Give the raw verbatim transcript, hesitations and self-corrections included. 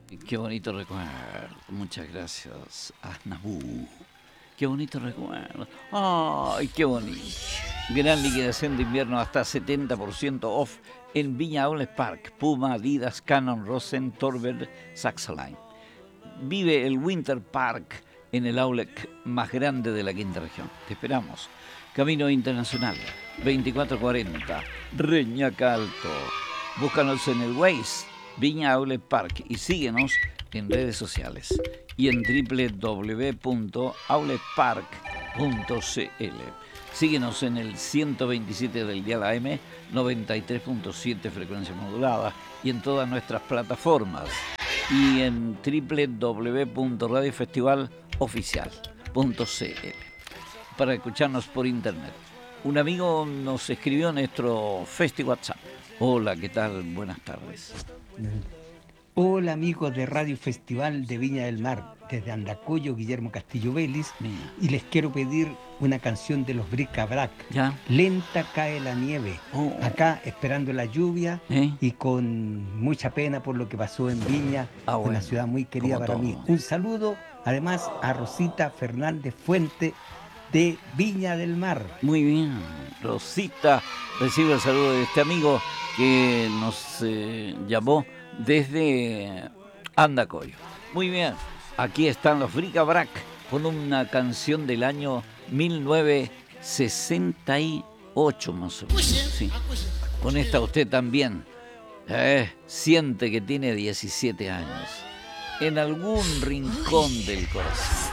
Qué bonito recuerdo. Muchas gracias, Asnabú. Qué bonito recuerdo. Ay, qué bonito. Gran liquidación de invierno hasta setenta por ciento off en Viña Outlet Park. Puma, Adidas, Canon, Rosen, Torberg, Saxoline. Vive el Winter Park en el outlet más grande de la quinta región. Te esperamos. Camino Internacional, veinticuatro cuarenta, Reñaca Alto. Búscanos en el Waze, Viña Outlet Park, y síguenos en redes sociales y en doble u doble u doble u punto outlet park punto c l. Síguenos en el ciento veintisiete del dial A M, noventa y tres punto siete frecuencia modulada, y en todas nuestras plataformas, y en doble u doble u doble u punto radio festival oficial punto c l para escucharnos por internet. Un amigo nos escribió en nuestro Festi WhatsApp. Hola, ¿qué tal? Buenas tardes. Hola, amigos de Radio Festival de Viña del Mar, desde Andacollo, Guillermo Castillo Vélez, Mira. y les quiero pedir una canción de los Bric-a-Brac. ¿Ya? Lenta cae la nieve. Oh. Acá esperando la lluvia ¿Eh? y con mucha pena por lo que pasó en Viña, Ah, bueno, una ciudad muy querida como para todo. mí. Un saludo además a Rosita Fernández Fuente de Viña del Mar. Muy bien, Rosita recibe el saludo de este amigo que nos eh, llamó desde Andacollo. Muy bien, aquí están los Bric-a-Brac con una canción del año mil novecientos sesenta y ocho más o menos. Sí. Con esta usted también eh, siente que tiene diecisiete años en algún rincón del corazón.